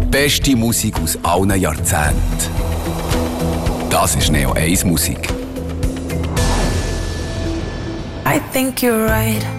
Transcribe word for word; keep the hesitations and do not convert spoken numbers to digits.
beste Musik aus allen Jahrzehnten. Das ist Neo eins Musik. I think you're right.